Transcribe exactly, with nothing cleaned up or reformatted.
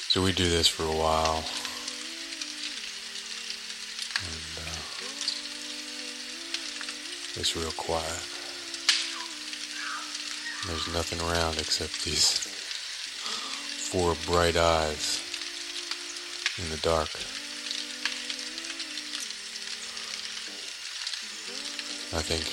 So we do this for a while. And uh, it's real quiet. There's nothing around except these four bright eyes in the dark. I think